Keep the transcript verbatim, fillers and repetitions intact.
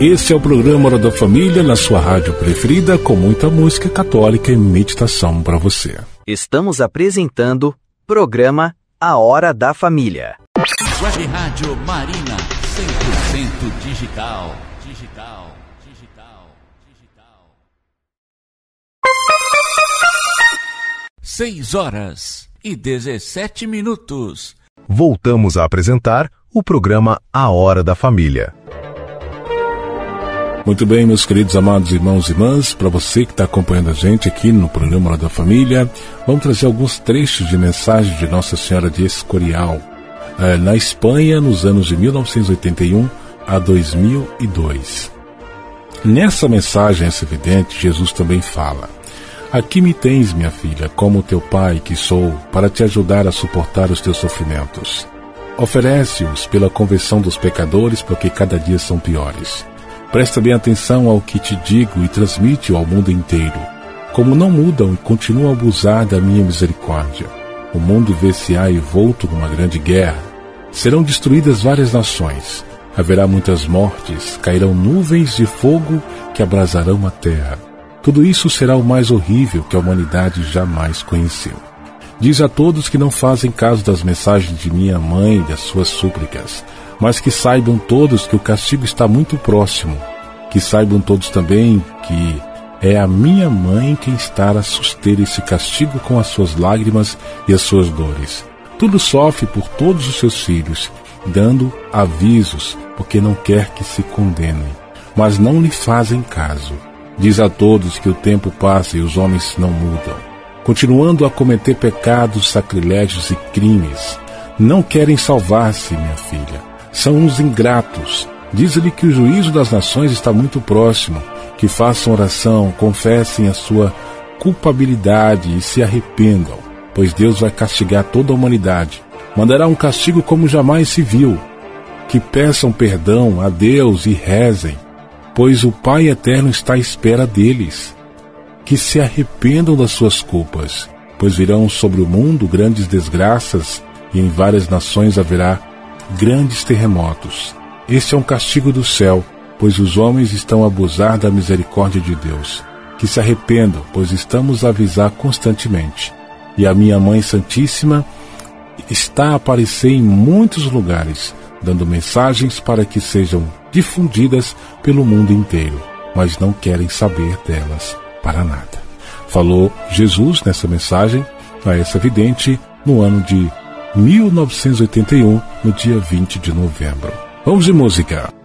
Esse é o programa Hora da Família, na sua rádio preferida, com muita música católica e meditação para você. Estamos apresentando programa A Hora da Família. Web Rádio Marina, cem por cento digital. Digital, digital, digital. Seis horas e dezessete minutos. Voltamos a apresentar o programa A Hora da Família. Muito bem, meus queridos amados irmãos e irmãs, para você que está acompanhando a gente aqui no programa Hora da Família, vamos trazer alguns trechos de mensagem de Nossa Senhora de Escorial, na Espanha, nos anos de mil novecentos e oitenta e um a dois mil e dois. Nessa mensagem, esse vidente, Jesus também fala: aqui me tens, minha filha, como teu pai que sou, para te ajudar a suportar os teus sofrimentos. Oferece-os pela conversão dos pecadores, porque cada dia são piores. Presta bem atenção ao que te digo e transmite-o ao mundo inteiro. Como não mudam e continuam a abusar da minha misericórdia, o mundo ver-se-á envolto numa grande guerra. Serão destruídas várias nações. Haverá muitas mortes, cairão nuvens de fogo que abrasarão a terra. Tudo isso será o mais horrível que a humanidade jamais conheceu. Diz a todos que não fazem caso das mensagens de minha mãe e das suas súplicas, mas que saibam todos que o castigo está muito próximo, que saibam todos também que é a minha mãe quem está a suster esse castigo com as suas lágrimas e as suas dores. Tudo sofre por todos os seus filhos, dando avisos, porque não quer que se condenem, mas não lhe fazem caso. Diz a todos que o tempo passa e os homens não mudam, continuando a cometer pecados, sacrilégios e crimes. Não querem salvar-se, minha filha. São uns ingratos. Diz-lhe que o juízo das nações está muito próximo, que façam oração, confessem a sua culpabilidade e se arrependam, pois Deus vai castigar toda a humanidade. Mandará um castigo como jamais se viu. Que peçam perdão a Deus e rezem, pois o Pai Eterno está à espera deles. Que se arrependam das suas culpas, pois virão sobre o mundo grandes desgraças e em várias nações haverá grandes terremotos. Este é um castigo do céu, pois os homens estão a abusar da misericórdia de Deus. Que se arrependam, pois estamos a avisar constantemente. E a minha Mãe Santíssima está a aparecer em muitos lugares, dando mensagens para que sejam difundidas pelo mundo inteiro, mas não querem saber delas para nada. Falou Jesus nessa mensagem a essa vidente no ano de mil novecentos e oitenta e um, no dia vinte de novembro. Vamos de música.